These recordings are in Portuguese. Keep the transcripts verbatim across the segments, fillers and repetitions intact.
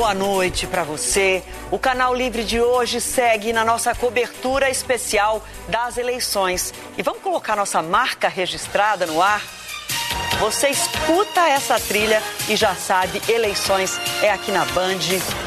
boa noite para você. O Canal Livre de hoje segue na nossa cobertura especial das eleições. E vamos colocar nossa marca registrada no ar? Você escuta essa trilha e já sabe, eleições é aqui na Band.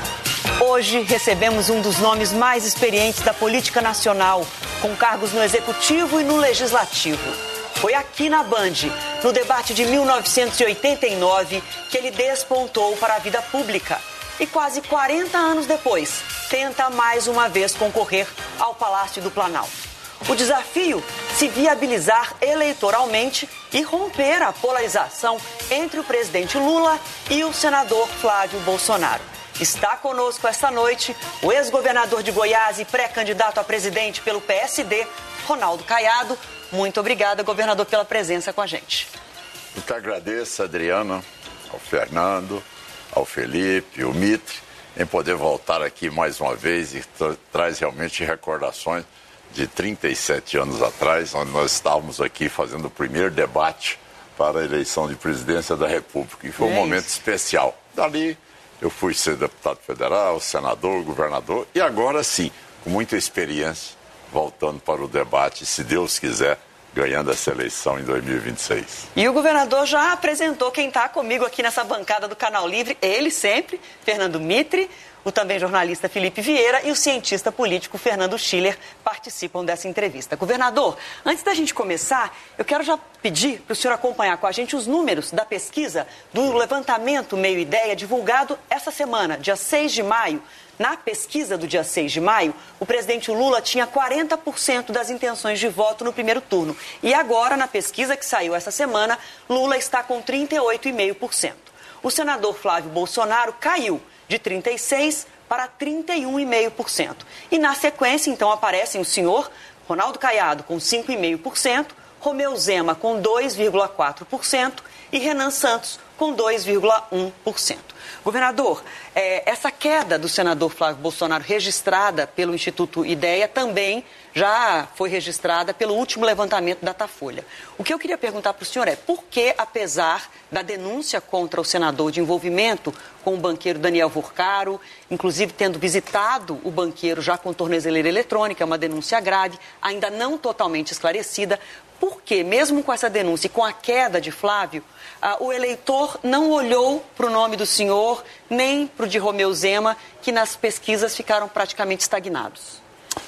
Hoje recebemos um dos nomes mais experientes da política nacional, com cargos no Executivo e no Legislativo. Foi aqui na Band, no debate de mil novecentos e oitenta e nove, que ele despontou para a vida pública. E quase quarenta anos depois, tenta mais uma vez concorrer ao Palácio do Planalto. O desafio? Se viabilizar eleitoralmente e romper a polarização entre o presidente Lula e o senador Flávio Bolsonaro. Está conosco esta noite o ex-governador de Goiás e pré-candidato a presidente pelo P S D, Ronaldo Caiado. Muito obrigada, governador, pela presença com a gente. Eu que agradeço, Adriana, ao Fernando, ao Felipe, ao Mitre, em poder voltar aqui mais uma vez e tra- traz realmente recordações de trinta e sete anos atrás, onde nós estávamos aqui fazendo o primeiro debate para a eleição de presidência da República. E foi um é momento especial. Dali, eu fui ser deputado federal, senador, governador, e agora sim, com muita experiência, voltando para o debate, se Deus quiser, ganhando essa eleição em dois mil e vinte e seis. E o governador já apresentou quem está comigo aqui nessa bancada do Canal Livre, ele sempre, Fernando Mitre, o também jornalista Felipe Vieira e o cientista político Fernando Schiller participam dessa entrevista. Governador, antes da gente começar, eu quero já pedir para o senhor acompanhar com a gente os números da pesquisa do levantamento Meio Ideia, divulgado essa semana, dia seis de maio. Na pesquisa do dia seis de maio, o presidente Lula tinha quarenta por cento das intenções de voto no primeiro turno. E agora, na pesquisa que saiu essa semana, Lula está com trinta e oito vírgula cinco por cento. O senador Flávio Bolsonaro caiu de trinta e seis por cento para trinta e um vírgula cinco por cento. E na sequência, então, aparecem o senhor Ronaldo Caiado com cinco vírgula cinco por cento, Romeu Zema com dois vírgula quatro por cento e Renan Santos com dois vírgula um por cento. Governador, é, essa queda do senador Flávio Bolsonaro registrada pelo Instituto Ideia também já foi registrada pelo último levantamento da Datafolha. O que eu queria perguntar para o senhor é por que, apesar da denúncia contra o senador de envolvimento com o banqueiro Daniel Vorcaro, inclusive tendo visitado o banqueiro já com tornozeleira eletrônica, uma denúncia grave, ainda não totalmente esclarecida, por que, mesmo com essa denúncia e com a queda de Flávio, ah, o eleitor não olhou para o nome do senhor, nem para o de Romeu Zema, que nas pesquisas ficaram praticamente estagnados?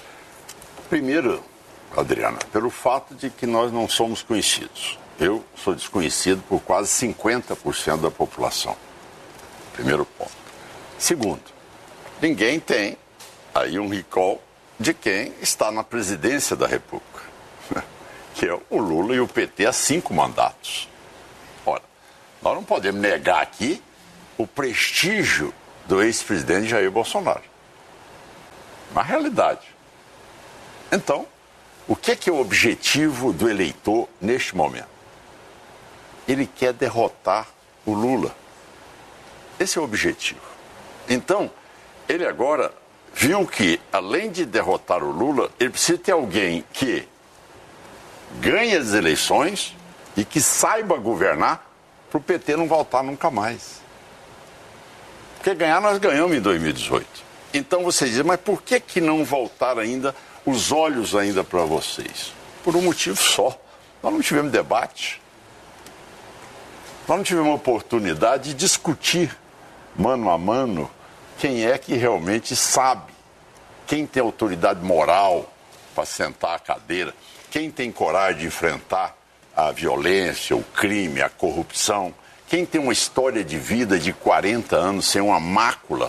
Primeiro, Adriana, pelo fato de que nós não somos conhecidos. Eu sou desconhecido por quase cinquenta por cento da população. Primeiro ponto. Segundo, ninguém tem aí um recall de quem está na presidência da República, que é o Lula e o P T há cinco mandatos. Ora, nós não podemos negar aqui o prestígio do ex-presidente Jair Bolsonaro. Na realidade. Então, o que é, que é o objetivo do eleitor neste momento? Ele quer derrotar o Lula. Esse é o objetivo. Então, ele agora viu que, além de derrotar o Lula, ele precisa ter alguém que ganhe as eleições e que saiba governar para o P T não voltar nunca mais. Porque ganhar nós ganhamos em dois mil e dezoito. Então você diz, mas por que, que não voltar ainda os olhos ainda para vocês? Por um motivo só. Nós não tivemos debate. Nós não tivemos oportunidade de discutir mano a mano quem é que realmente sabe, quem tem autoridade moral para sentar a cadeira, quem tem coragem de enfrentar a violência, o crime, a corrupção, quem tem uma história de vida de quarenta anos sem uma mácula,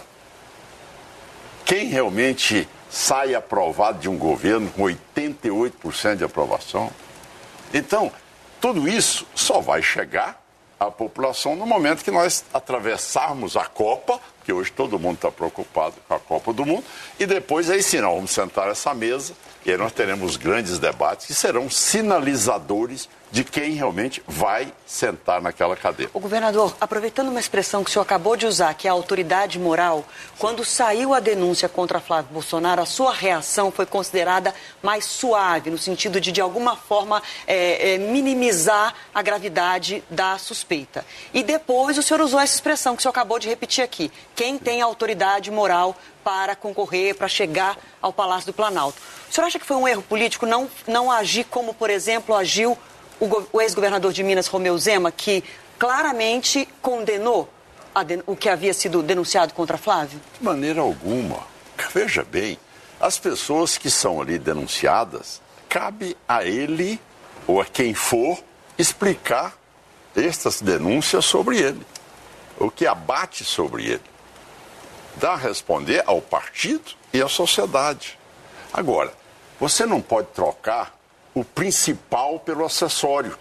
quem realmente sai aprovado de um governo com oitenta e oito por cento de aprovação. Então, tudo isso só vai chegar à população no momento que nós atravessarmos a Copa, que hoje todo mundo está preocupado com a Copa do Mundo, e depois aí sim nós vamos sentar essa mesa e aí nós teremos grandes debates que serão sinalizadores de quem realmente vai sentar naquela cadeira. O governador, aproveitando uma expressão que o senhor acabou de usar, que é a autoridade moral, quando saiu a denúncia contra Flávio Bolsonaro, a sua reação foi considerada mais suave, no sentido de, de alguma forma, é, é, minimizar a gravidade da suspeita. E depois o senhor usou essa expressão que o senhor acabou de repetir aqui, quem tem autoridade moral para concorrer, para chegar ao Palácio do Planalto. O senhor acha que foi um erro político não, não agir como, por exemplo, agiu o, o ex-governador de Minas, Romeu Zema, que claramente condenou a, o que havia sido denunciado contra Flávio? De maneira alguma. Veja bem, as pessoas que são ali denunciadas, cabe a ele ou a quem for explicar estas denúncias sobre ele, o que abate sobre ele. Dá a responder ao partido e à sociedade. Agora, você não pode trocar o principal pelo acessório.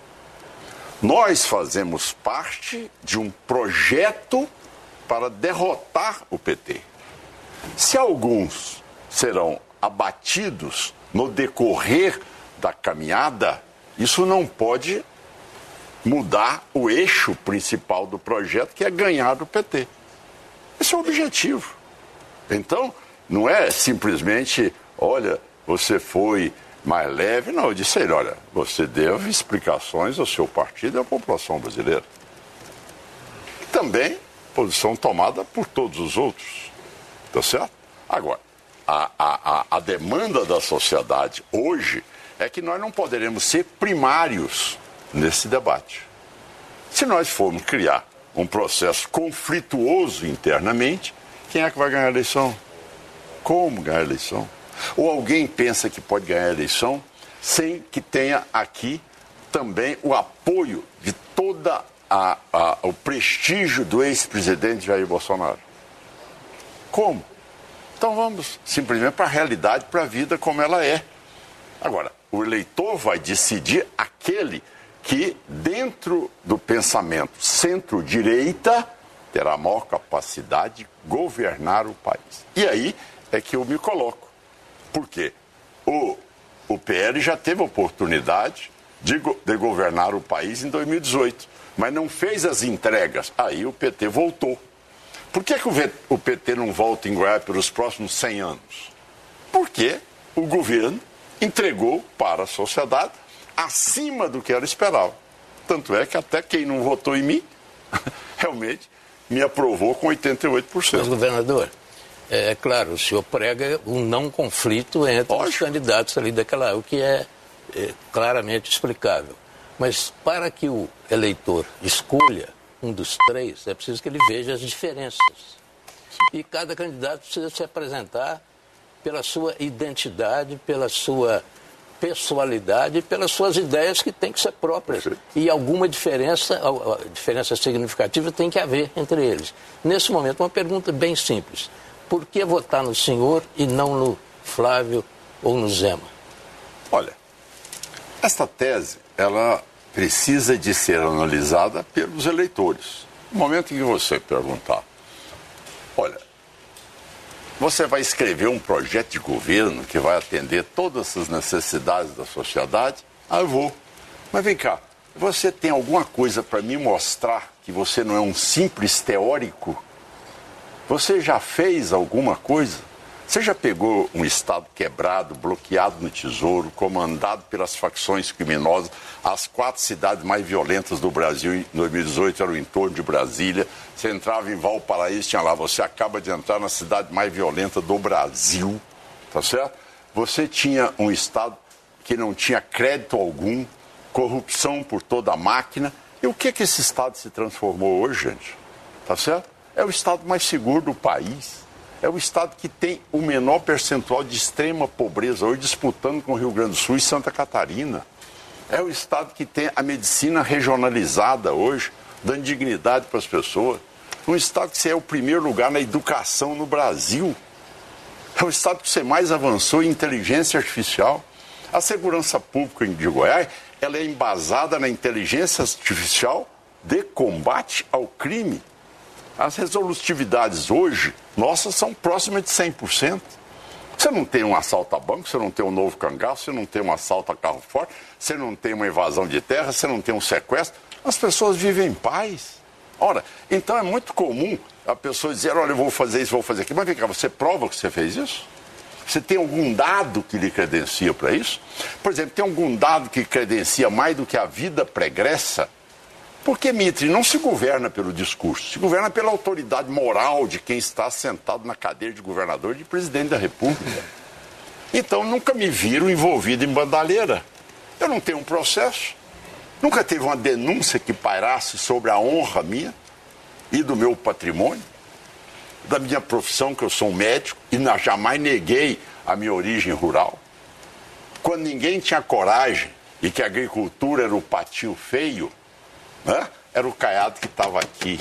Nós fazemos parte de um projeto para derrotar o P T. Se alguns serão abatidos no decorrer da caminhada, isso não pode mudar o eixo principal do projeto, que é ganhar do P T. Esse é o objetivo. Então, não é simplesmente, olha, você foi mais leve. Não, eu disse a ele, olha, você deve explicações ao seu partido e à população brasileira. E também posição tomada por todos os outros. Tá certo? Agora, a, a, a demanda da sociedade hoje é que nós não poderemos ser primários nesse debate. Se nós formos criar um processo conflituoso internamente, quem é que vai ganhar a eleição? Como ganhar a eleição? Ou alguém pensa que pode ganhar a eleição sem que tenha aqui também o apoio de toda a, a, o prestígio do ex-presidente Jair Bolsonaro? Como? Então vamos simplesmente para a realidade, para a vida como ela é. Agora, o eleitor vai decidir aquele que, dentro do pensamento centro-direita, terá a maior capacidade de governar o país. E aí é que eu me coloco. Por quê? O, o P L já teve a oportunidade de, de governar o país em dois mil e dezoito, mas não fez as entregas. Aí o P T voltou. Por que, que o, o P T não volta em Goiás pelos próximos cem anos? Porque o governo entregou para a sociedade acima do que ela esperava. Tanto é que até quem não votou em mim, realmente, me aprovou com oitenta e oito por cento. Mas, governador, é claro, o senhor prega um não conflito entre Lógico. os candidatos ali daquela, o que é, é claramente explicável. Mas para que o eleitor escolha um dos três, é preciso que ele veja as diferenças. E cada candidato precisa se apresentar pela sua identidade, pela sua pessoalidade, pelas suas ideias que têm que ser próprias. Perfeito. E alguma diferença, diferença significativa tem que haver entre eles. Nesse momento, uma pergunta bem simples. Por que votar no senhor e não no Flávio ou no Zema? Olha, esta tese, ela precisa de ser analisada pelos eleitores. No momento em que você perguntar, olha, você vai escrever um projeto de governo que vai atender todas essas necessidades da sociedade? Ah, eu vou. Mas vem cá, você tem alguma coisa para me mostrar que você não é um simples teórico? Você já fez alguma coisa? Você já pegou um Estado quebrado, bloqueado no Tesouro, comandado pelas facções criminosas? As quatro cidades mais violentas do Brasil em dois mil e dezoito eram em torno de Brasília. Você entrava em Valparaíso, tinha lá, você acaba de entrar na cidade mais violenta do Brasil, tá certo? Você tinha um Estado que não tinha crédito algum, corrupção por toda a máquina. E o que que esse Estado se transformou hoje, gente? Tá certo? É o Estado mais seguro do país. É o Estado que tem o menor percentual de extrema pobreza, hoje disputando com o Rio Grande do Sul e Santa Catarina. É o Estado que tem a medicina regionalizada hoje, dando dignidade para as pessoas. Um Estado que você é o primeiro lugar na educação no Brasil. É o Estado que você mais avançou em inteligência artificial. A segurança pública de Goiás, ela é embasada na inteligência artificial de combate ao crime. As resolutividades hoje, nossas, são próximas de cem por cento. Você não tem um assalto a banco, você não tem um novo cangaço, você não tem um assalto a carro forte, você não tem uma invasão de terra, você não tem um sequestro. As pessoas vivem em paz. Ora, então é muito comum a pessoa dizer, olha, eu vou fazer isso, vou fazer aquilo. Mas vem cá, você prova que você fez isso? Você tem algum dado que lhe credencia para isso? Por exemplo, tem algum dado que credencia mais do que a vida pregressa? Porque, Mitre, não se governa pelo discurso, se governa pela autoridade moral de quem está sentado na cadeira de governador e de presidente da República. Então, nunca me viram envolvido em bandalheira. Eu não tenho um processo. Nunca teve uma denúncia que pairasse sobre a honra minha e do meu patrimônio, da minha profissão, que eu sou um médico, e jamais neguei a minha origem rural. Quando ninguém tinha coragem e que a agricultura era o patinho feio, né? Era o Caiado que estava aqui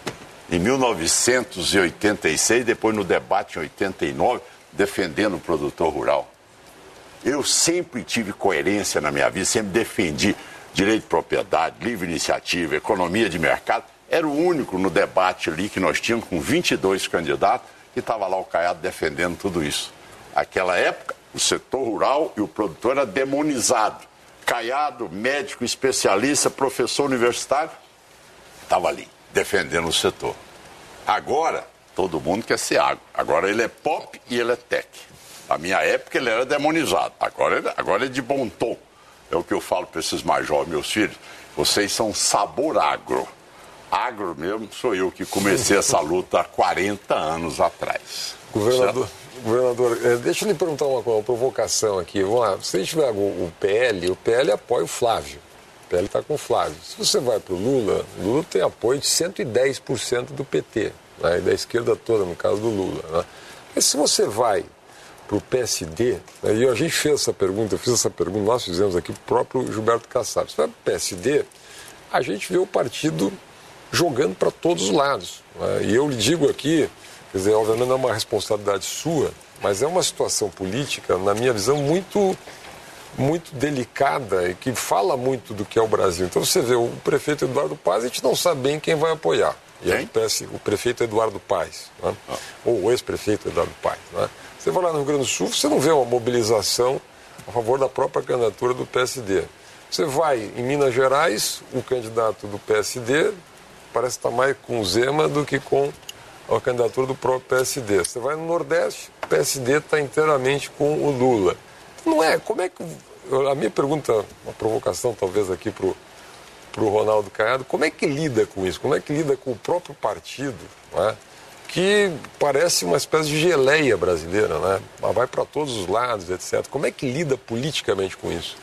em mil novecentos e oitenta e seis, depois no debate em oitenta e nove, defendendo o produtor rural. Eu sempre tive coerência na minha vida, sempre defendi direito de propriedade, livre iniciativa, economia de mercado. Era o único no debate ali que nós tínhamos com vinte e dois candidatos que estava lá o Caiado defendendo tudo isso. Naquela época, o setor rural e o produtor era demonizado. Caiado, médico, especialista, professor universitário, estava ali, defendendo o setor. Agora, todo mundo quer ser agro. Agora ele é pop e ele é tech. Na minha época ele era demonizado. Agora ele, agora é de bom tom. É o que eu falo para esses mais jovens, meus filhos. Vocês são sabor agro. Agro mesmo sou eu que comecei essa luta há quarenta anos atrás. Governador, governador é, deixa eu lhe perguntar uma, uma provocação aqui. Vamos lá. Se a gente tiver o, o P L, o P L apoia o Flávio. O P L está com o Flávio. Se você vai para o Lula, o Lula tem apoio de cento e dez por cento do P T, né, e da esquerda toda, no caso do Lula. Né? Mas se você vai para o P S D, né, e a gente fez essa pergunta, eu fiz essa pergunta, nós fizemos aqui, o próprio Gilberto Kassab. Se vai para o P S D, a gente vê o partido jogando para todos os lados. Né? E eu lhe digo aqui, quer dizer, obviamente não é uma responsabilidade sua, mas é uma situação política, na minha visão, muito, muito delicada e que fala muito do que é o Brasil. Então você vê, o prefeito Eduardo Paes, a gente não sabe bem quem vai apoiar. E aí, o prefeito Eduardo Paes, né? ah. ou o ex-prefeito Eduardo Paes. Né? Você vai lá no Rio Grande do Sul, você não vê uma mobilização a favor da própria candidatura do P S D. Você vai em Minas Gerais, o candidato do P S D parece estar mais com o Zema do que com a candidatura do próprio P S D. Você vai no Nordeste, o P S D está inteiramente com o Lula. Não é? Como é que... A minha pergunta, uma provocação talvez aqui para o Ronaldo Caiado, como é que lida com isso? Como é que lida com o próprio partido, né? Que parece uma espécie de geleia brasileira, né? Vai para todos os lados, etcétera. Como é que lida politicamente com isso?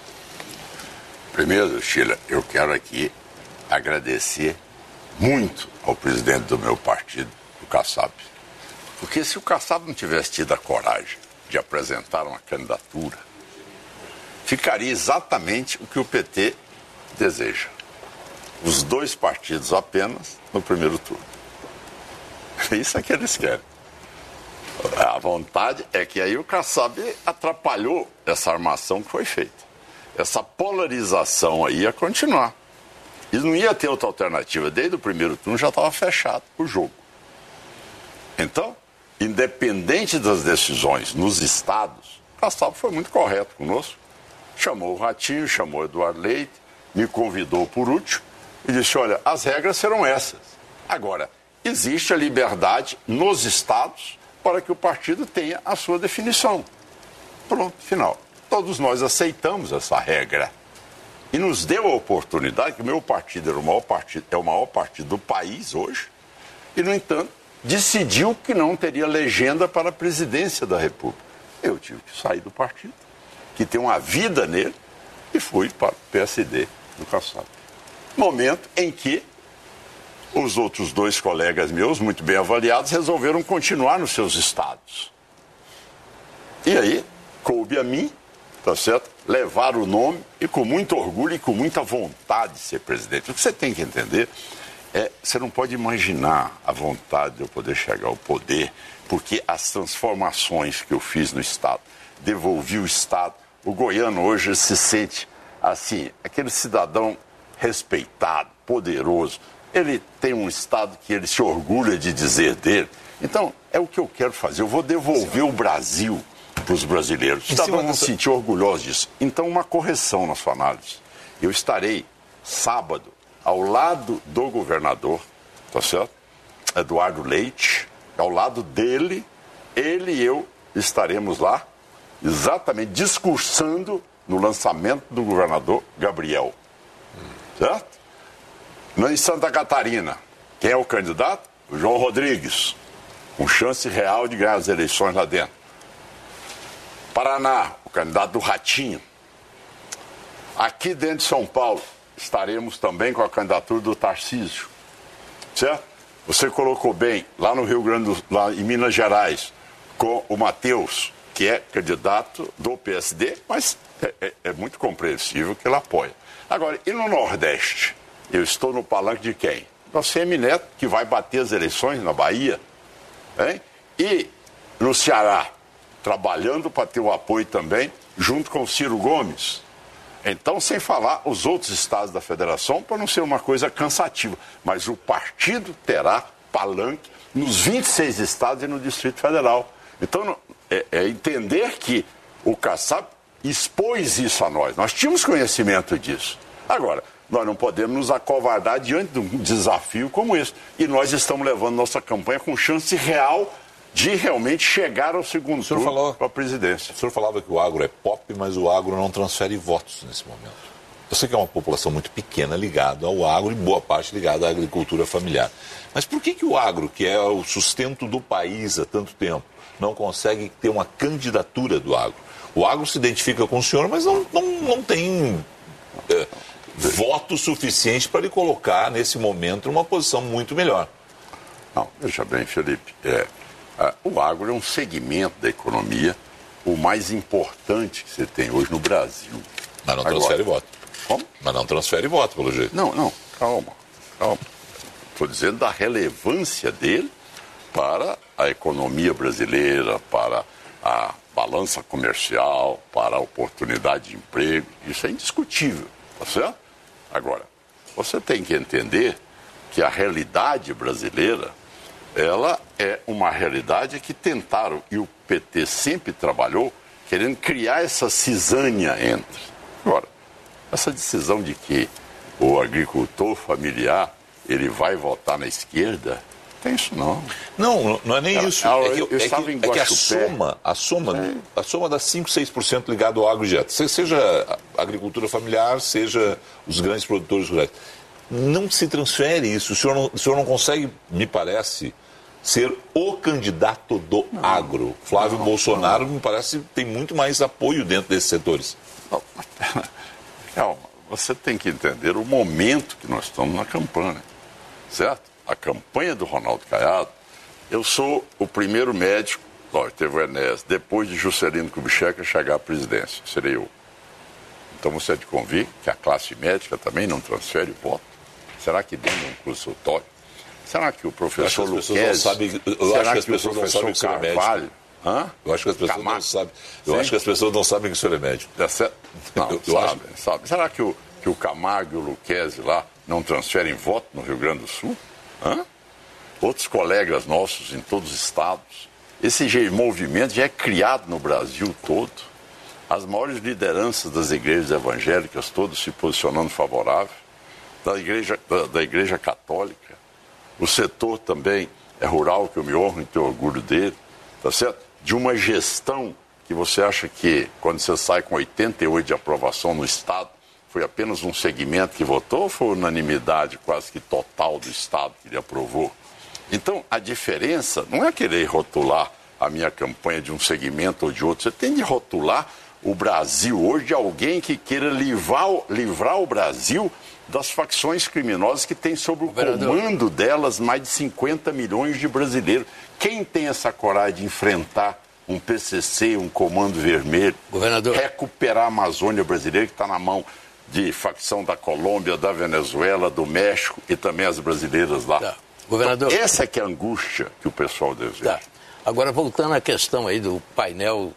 Primeiro, Sheila, eu quero aqui agradecer muito ao presidente do meu partido, o Kassab. Porque se o Kassab não tivesse tido a coragem de apresentar uma candidatura, ficaria exatamente o que o P T deseja. Os dois partidos apenas no primeiro turno. Isso é que eles querem. A vontade é que aí o Kassab atrapalhou essa armação que foi feita. Essa polarização aí ia continuar. E não ia ter outra alternativa. Desde o primeiro turno já estava fechado o jogo. Então, independente das decisões nos estados, o Kassab foi muito correto conosco. Chamou o Ratinho, chamou o Eduardo Leite, me convidou por último e disse, olha, as regras serão essas. Agora, existe a liberdade nos estados para que o partido tenha a sua definição. Pronto, final. Todos nós aceitamos essa regra. E nos deu a oportunidade, que o meu partido era o maior partido, é o maior partido do país hoje, e, no entanto, decidiu que não teria legenda para a presidência da República. Eu tive que sair do partido, que tem uma vida nele, e fui para o P S D do Kassab. Momento em que os outros dois colegas meus, muito bem avaliados, resolveram continuar nos seus estados. E aí, coube a mim, tá certo? Levar o nome e com muito orgulho e com muita vontade de ser presidente. O que você tem que entender é, você não pode imaginar a vontade de eu poder chegar ao poder, porque as transformações que eu fiz no Estado, devolvi o Estado, o goiano hoje se sente assim, aquele cidadão respeitado, poderoso, ele tem um Estado que ele se orgulha de dizer dele. Então, é o que eu quero fazer, eu vou devolver o Brasil para os brasileiros. Os cidadãos vão se sentir orgulhosos disso. Então, uma correção na sua análise. Eu estarei sábado ao lado do governador, tá certo? Eduardo Leite, ao lado dele, ele e eu estaremos lá, exatamente discursando no lançamento do governador Gabriel. Certo? Em Santa Catarina, quem é o candidato? O João Rodrigues, com chance real de ganhar as eleições lá dentro. Paraná, o candidato do Ratinho. Aqui dentro de São Paulo, estaremos também com a candidatura do Tarcísio, certo? Você colocou bem, lá no Rio Grande do Sul, lá em Minas Gerais, com o Matheus, que é candidato do P S D, mas é, é, é muito compreensível que ele apoia. Agora, e no Nordeste? Eu estou no palanque de quem? Do Semineto, que vai bater as eleições na Bahia, hein? E no Ceará, trabalhando para ter o apoio também, junto com o Ciro Gomes. Então, sem falar os outros estados da federação, para não ser uma coisa cansativa. Mas o partido terá palanque nos vinte e seis estados e no Distrito Federal. Então, é, é entender que o Kassab expôs isso a nós. Nós tínhamos conhecimento disso. Agora, nós não podemos nos acovardar diante de um desafio como esse. E nós estamos levando nossa campanha com chance real de realmente chegar ao segundo turno para a presidência. O senhor falava que o agro é pop, mas o agro não transfere votos nesse momento. Eu sei que é uma população muito pequena ligada ao agro e boa parte ligada à agricultura familiar. Mas por que, que o agro, que é o sustento do país há tanto tempo, não consegue ter uma candidatura do agro? O agro se identifica com o senhor, mas não, não, não tem é, voto suficiente para lhe colocar, nesse momento, numa posição muito melhor. Não, veja bem, Felipe, é... o agro é um segmento da economia, o mais importante que você tem hoje no Brasil. Mas não Agora, transfere voto. Como? Mas não transfere voto, pelo jeito. Não, não, calma, calma. Estou dizendo da relevância dele para a economia brasileira, para a balança comercial, para a oportunidade de emprego. Isso é indiscutível, tá certo? Agora, você tem que entender que a realidade brasileira, ela é uma realidade que tentaram, e o P T sempre trabalhou, querendo criar essa cisânia entre. Agora, essa decisão de que o agricultor familiar, ele vai votar na esquerda, tem isso não. Não, não é nem ela, isso. Ela, é, que, eu é, que, é que a soma, a soma, é. a soma dá cinco, seis por cento ligado ao agro direto. Seja a agricultura familiar, seja os grandes produtores rurais. Não se transfere isso. O senhor não, o senhor não consegue, me parece, ser o candidato do não, agro. Flávio não, Bolsonaro, não. me parece, tem muito mais apoio dentro desses setores. Não, calma, você tem que entender o momento que nós estamos na campanha, certo? A campanha do Ronaldo Caiado, eu sou o primeiro médico, ó, teve o Enéas, depois de Juscelino Kubitschek chegar à presidência, serei eu. Então você é de convir que a classe médica também não transfere voto? Será que dentro de um consultório? Será que o professor Luquezzi... Eu acho que as pessoas não sabem que o senhor é médico. Hã? Eu acho que as pessoas Camargo. não sabem. Eu Sim. acho que as pessoas não sabem que o senhor é médico. Não, eu, eu sabe, acho... sabe. Será que o, que o Camargo e o Luquezzi lá não transferem voto no Rio Grande do Sul? Hã? Outros colegas nossos em todos os estados. Esse movimento já é criado no Brasil todo. As maiores lideranças das igrejas evangélicas, todas se posicionando favorável. Da igreja, da, da igreja católica. O setor também é rural, que eu me honro em ter orgulho dele. Tá certo? De uma gestão que você acha que, quando você sai com oitenta e oito de aprovação no Estado, foi apenas um segmento que votou ou foi unanimidade quase que total do Estado que ele aprovou? Então, a diferença não é querer rotular a minha campanha de um segmento ou de outro. Você tem de rotular o Brasil hoje de alguém que queira livrar, livrar o Brasil das facções criminosas que tem sob o Governador. comando delas mais de cinquenta milhões de brasileiros. Quem tem essa coragem de enfrentar um P C C, um Comando Vermelho, Governador. recuperar a Amazônia brasileira que está na mão de facção da Colômbia, da Venezuela, do México e também as brasileiras lá. Tá. Governador. Então, essa é que é a angústia que o pessoal deseja. Tá. Agora, voltando à questão aí do painel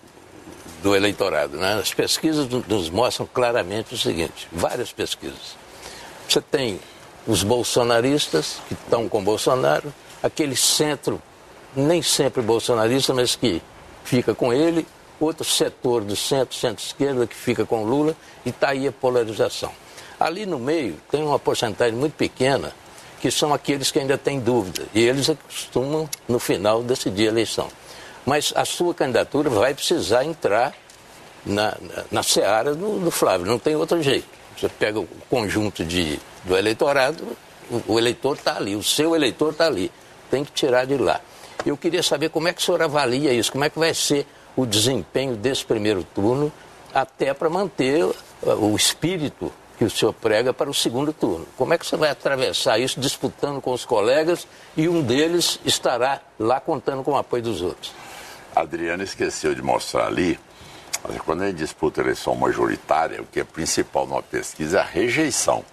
do eleitorado, né? As pesquisas nos mostram claramente o seguinte, várias pesquisas. Você tem os bolsonaristas que estão com Bolsonaro, aquele centro, nem sempre bolsonarista, mas que fica com ele, outro setor do centro, centro-esquerda, que fica com Lula, e está aí a polarização. Ali no meio tem uma porcentagem muito pequena, que são aqueles que ainda têm dúvida, e eles costumam, no final, decidir a eleição. Mas a sua candidatura vai precisar entrar na, na, na seara do, do Flávio, não tem outro jeito. Você pega o conjunto de, do eleitorado, o, o eleitor está ali, o seu eleitor está ali. Tem que tirar de lá. Eu queria saber como é que o senhor avalia isso, como é que vai ser o desempenho desse primeiro turno, até para manter o espírito que o senhor prega para o segundo turno. Como é que você vai atravessar isso disputando com os colegas e um deles estará lá contando com o apoio dos outros? A Adriana esqueceu de mostrar ali, quando a gente disputa a eleição majoritária, o que é principal numa pesquisa é a rejeição.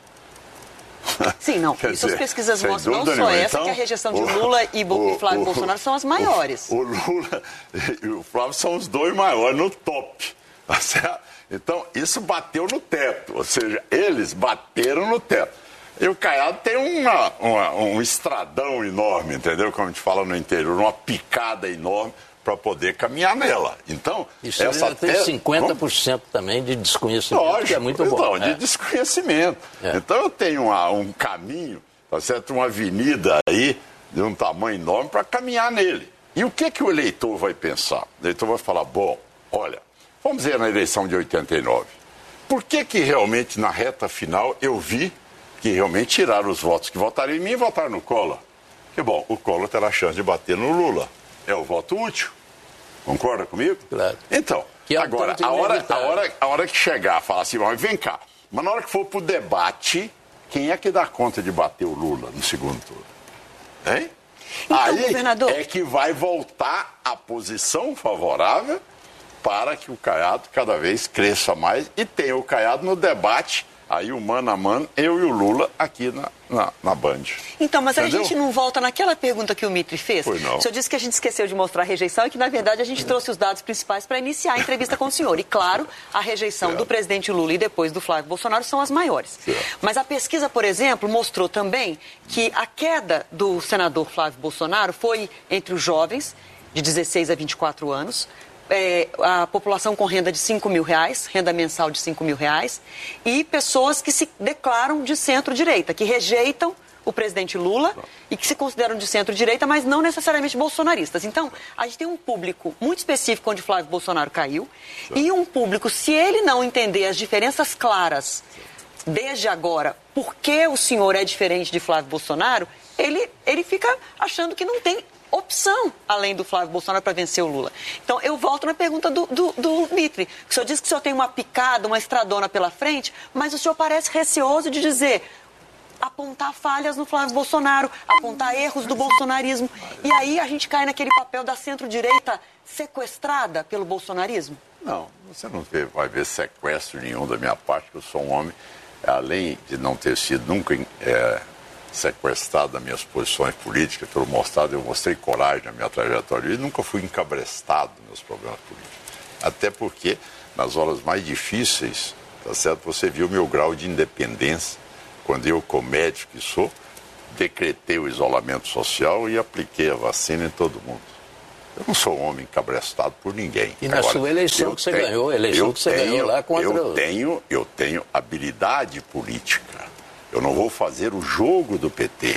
Sim, não. Quer Isso dizer, as pesquisas mostram, não só nenhuma. essa, Então, que a rejeição de o, Lula e, Bo, o, e Flávio o, Bolsonaro são as maiores. O, o Lula e o Flávio são os dois maiores no top. Tá certo? Então, isso bateu no teto. Ou seja, eles bateram no teto. E o Caiado tem uma, uma, um estradão enorme, entendeu? Como a gente fala no interior, uma picada enorme para poder caminhar nela. Então, isso essa tem te... cinquenta por cento Como... também de desconhecimento, Lógico, que é muito bom. Então, é. de desconhecimento. É. Então, eu tenho uma, um caminho, tá certo? Uma avenida aí de um tamanho enorme para caminhar nele. E o que, que o eleitor vai pensar? O eleitor vai falar, bom, olha, vamos dizer na eleição de oitenta e nove, por que que realmente na reta final eu vi que realmente tiraram os votos que votaram em mim e votaram no Collor? Que bom, o Collor terá a chance de bater no Lula. É o voto útil. Concorda comigo? Claro. Então, é um agora, a hora, a, hora, a hora que chegar, falar assim, mas vem cá, mas na hora que for pro debate, quem é que dá conta de bater o Lula no segundo turno? Hein? Então, aí governador... é que vai voltar a posição favorável para que o Caiado cada vez cresça mais e tenha o Caiado no debate, aí o mano a mano, eu e o Lula aqui na, na, na Band. Então, mas Entendeu? a gente não volta naquela pergunta que o Mitri fez? Foi não. O senhor disse que a gente esqueceu de mostrar a rejeição e que, na verdade, a gente trouxe os dados principais para iniciar a entrevista com o senhor. E, claro, a rejeição certo. do presidente Lula e depois do Flávio Bolsonaro são as maiores. Certo. Mas a pesquisa, por exemplo, mostrou também que a queda do senador Flávio Bolsonaro foi entre os jovens, de dezesseis a vinte e quatro anos, É, a população com renda de cinco mil reais, renda mensal de cinco mil reais, e pessoas que se declaram de centro-direita, que rejeitam o presidente Lula e que se consideram de centro-direita, mas não necessariamente bolsonaristas. Então, a gente tem um público muito específico onde Flávio Bolsonaro caiu, e um público, se ele não entender as diferenças claras desde agora, por que o senhor é diferente de Flávio Bolsonaro, ele, ele fica achando que não tem opção, além do Flávio Bolsonaro, para vencer o Lula. Então, eu volto na pergunta do, do, do Mitri. O senhor diz que o senhor tem uma picada, uma estradona pela frente, mas o senhor parece receoso de dizer, apontar falhas no Flávio Bolsonaro, apontar erros do bolsonarismo. E aí a gente cai naquele papel da centro-direita sequestrada pelo bolsonarismo? Não, você não vê, vai ver sequestro nenhum da minha parte, que eu sou um homem, além de não ter sido nunca... É, sequestrado das minhas posições políticas, pelo mostrado, eu mostrei coragem na minha trajetória e nunca fui encabrestado nos meus problemas políticos. Até porque, nas horas mais difíceis, tá certo, você viu o meu grau de independência, quando eu, como médico que sou, decretei o isolamento social e apliquei a vacina em todo mundo. Eu não sou um homem encabrestado por ninguém. E na Agora, sua eleição que você tenho, ganhou, a eleição que você tenho, ganhou lá contra... Eu tenho, eu tenho habilidade política. Eu não vou fazer o jogo do P T,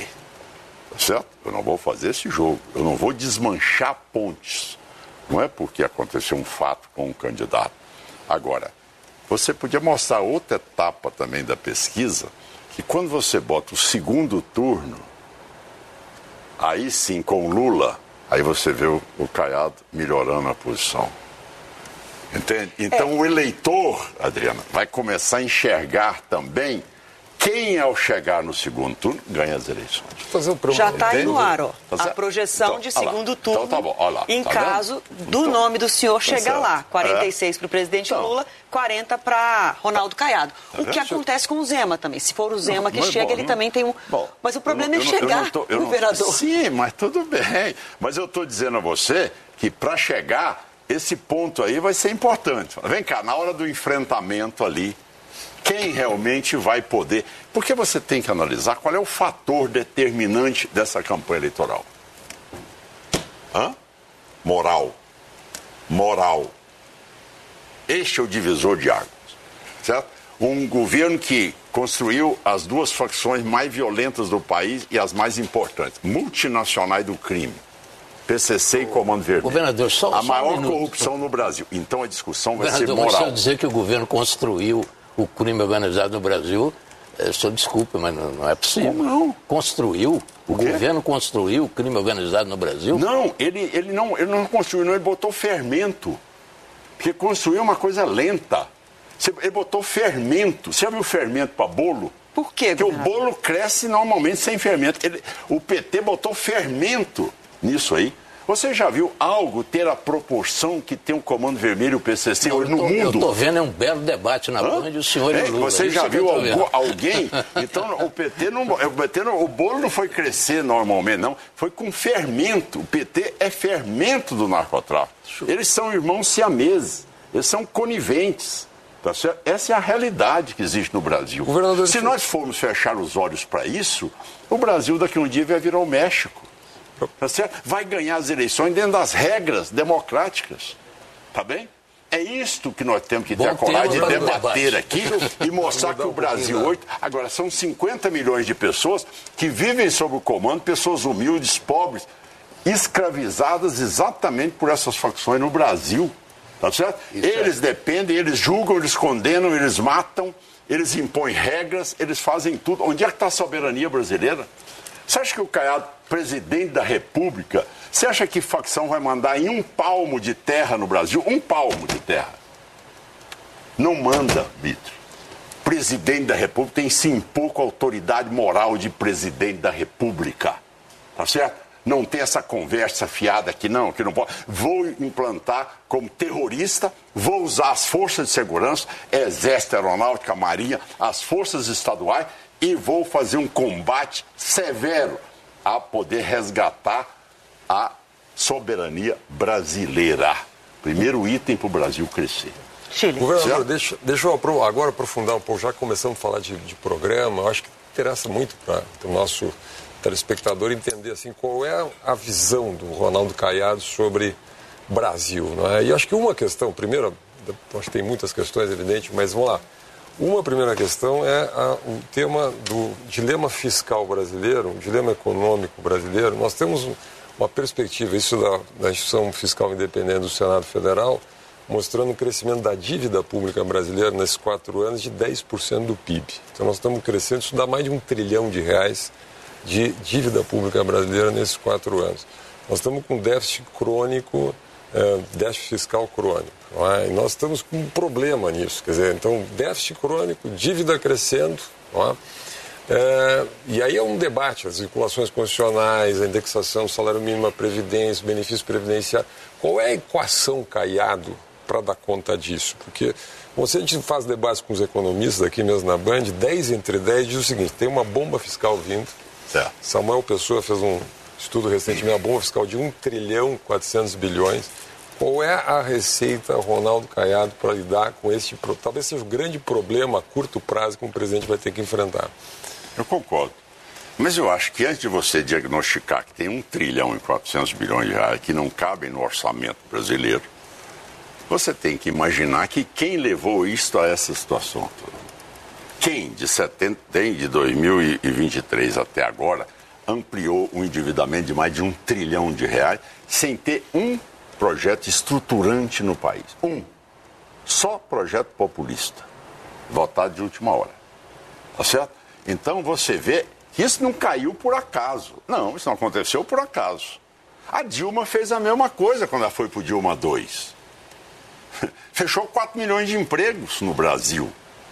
tá certo? Eu não vou fazer esse jogo. Eu não vou desmanchar pontes. Não é porque aconteceu um fato com um candidato. Agora, você podia mostrar outra etapa também da pesquisa, que quando você bota o segundo turno, aí sim, com Lula, aí você vê o, o Caiado melhorando a posição. Entende? Então, é. o eleitor, Adriana, vai começar a enxergar também quem, ao chegar no segundo turno, ganha as eleições. Fazer um Já está aí no ar, ó, tá a projeção então, de segundo lá. turno, então, tá bom. Lá, em tá caso vendo? do então, nome do senhor tá chegar certo. lá. quarenta e seis é. para o presidente então, Lula, quarenta para Ronaldo Caiado. Tá o que acontece com o Zema também. Se for o Zema não, que não é chega, bom, ele não... também tem um... Bom, mas o problema não, é chegar, tô, governador. Não... Sim, mas tudo bem. Mas eu estou dizendo a você que para chegar, esse ponto aí vai ser importante. Vem cá, na hora do enfrentamento ali, quem realmente vai poder... Porque você tem que analisar qual é o fator determinante dessa campanha eleitoral. Hã? Moral. Moral. Este é o divisor de águas. Certo? Um governo que construiu as duas facções mais violentas do país e as mais importantes. Multinacionais do crime. P C C e Comando Vermelho. Governador, só, a só maior um corrupção no Brasil. Então a discussão vai Governador, ser moral. Mas se eu dizer que o governo construiu o crime organizado no Brasil, O senhor desculpe, mas não, não é possível. Como não? Construiu, o, o governo construiu o crime organizado no Brasil? Não, ele, ele não, ele não construiu, não, ele botou fermento. Porque construir é uma coisa lenta. Ele botou fermento. Você já viu fermento para bolo? Por quê, Porque o bolo cresce normalmente sem fermento. Ele, o P T botou fermento nisso aí. Você já viu algo ter a proporção que tem o Comando Vermelho e o P C C não, hoje no tô, mundo? Eu estou vendo, é um belo debate na Band, o senhor é, e o Lula. Você já viu algo, algum, alguém? Então, o P T, não, o P T não, o bolo não foi crescer normalmente, não. Foi com fermento. O P T é fermento do narcotráfico. Eles são irmãos siameses. Eles são coniventes. Tá certo? Essa é a realidade que existe no Brasil. Governador, Se nós formos fechar os olhos para isso, o Brasil daqui a um dia vai virar o México. Tá certo? Vai ganhar as eleições dentro das regras democráticas. Tá bem? É isto que nós temos que ter Bom a coragem de tema, debater aqui e mostrar que o Brasil hoje... Agora, são cinquenta milhões de pessoas que vivem sob o comando, pessoas humildes, pobres, escravizadas exatamente por essas facções no Brasil. Tá certo? Isso eles é. dependem, eles julgam, eles condenam, eles matam, eles impõem regras, eles fazem tudo. Onde é que está a soberania brasileira? Você acha que o Caiado, presidente da República, você acha que facção vai mandar em um palmo de terra no Brasil? Um palmo de terra. Não manda, Vitor. Presidente da República tem sim pouca autoridade moral de presidente da República. Tá certo? Não tem essa conversa fiada aqui, não, que não pode. Vou implantar como terrorista, vou usar as forças de segurança, Exército, Aeronáutica, Marinha, as forças estaduais, e vou fazer um combate severo a poder resgatar a soberania brasileira. Primeiro item para o Brasil crescer. Chile. Governador, deixa, deixa eu agora aprofundar um pouco, já começamos a falar de, de programa, eu acho que interessa muito para o nosso telespectador entender assim, qual é a visão do Ronaldo Caiado sobre Brasil. Não é? E acho que uma questão, primeiro, acho que tem muitas questões, evidente, mas vamos lá. Uma primeira questão é a, o tema do dilema fiscal brasileiro, o dilema econômico brasileiro. Nós temos uma perspectiva, isso da, da Instituição Fiscal Independente do Senado Federal, mostrando o crescimento da dívida pública brasileira nesses quatro anos de dez por cento do P I B. Então nós estamos crescendo, isso dá mais de um trilhão de reais de dívida pública brasileira nesses quatro anos. Nós estamos com déficit crônico, é, déficit fiscal crônico. Não é? E nós estamos com um problema nisso. Quer dizer, então, déficit crônico, dívida crescendo. Não é? É, e aí é um debate, as vinculações constitucionais, a indexação, salário mínimo, a previdência, benefício previdenciário. Qual é a equação, Caiado, para dar conta disso? Porque se a gente faz debates com os economistas aqui mesmo na Band, dez entre dez diz o seguinte, tem uma bomba fiscal vindo. É. Samuel Pessoa fez um estudo recentemente, uma bomba fiscal de um trilhão e quatrocentos bilhões. Qual é a receita, Ronaldo Caiado, para lidar com este, talvez seja o grande problema a curto prazo que o presidente vai ter que enfrentar? Eu concordo. Mas eu acho que antes de você diagnosticar que tem um trilhão e quatrocentos bilhões de reais que não cabem no orçamento brasileiro, você tem que imaginar que quem levou isto a essa situação toda. Quem, de, setenta, de dois mil e vinte e três até agora, ampliou o endividamento de mais de um trilhão de reais sem ter um projeto estruturante no país? Um. Só projeto populista, votado de última hora. Tá certo? Então você vê que isso não caiu por acaso. Não, isso não aconteceu por acaso. A Dilma fez a mesma coisa quando ela foi para o Dilma dois. Fechou quatro milhões de empregos no Brasil.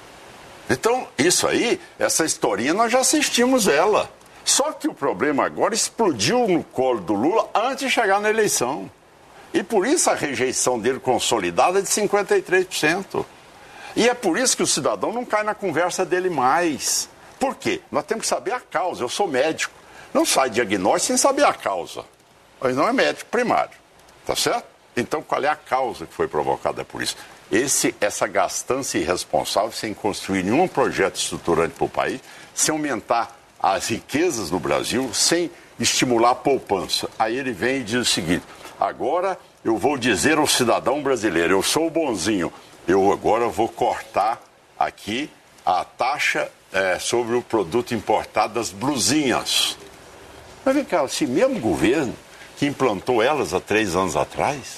Então, isso aí, essa historinha, nós já assistimos ela. Só que o problema agora explodiu no colo do Lula antes de chegar na eleição. E por isso a rejeição dele consolidada é de cinquenta e três por cento. E é por isso que o cidadão não cai na conversa dele mais. Por quê? Nós temos que saber a causa. Eu sou médico. Não sai diagnóstico sem saber a causa. Mas não é médico primário. Tá certo? Então, qual é a causa que foi provocada por isso? Esse, essa gastança irresponsável sem construir nenhum projeto estruturante para o país, sem aumentar as riquezas no Brasil, sem estimular a poupança. Aí ele vem e diz o seguinte, agora eu vou dizer ao cidadão brasileiro, eu sou o bonzinho, eu agora vou cortar aqui a taxa é, sobre o produto importado das blusinhas. Mas vem cá, esse mesmo governo que implantou elas há três anos atrás...